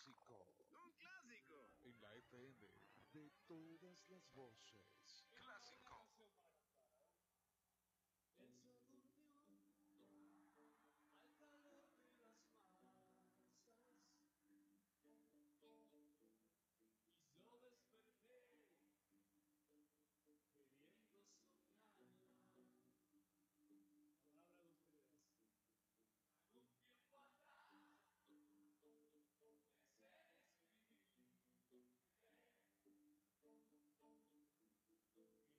clásico. ¡Un clásico! En la FM de todas las voces.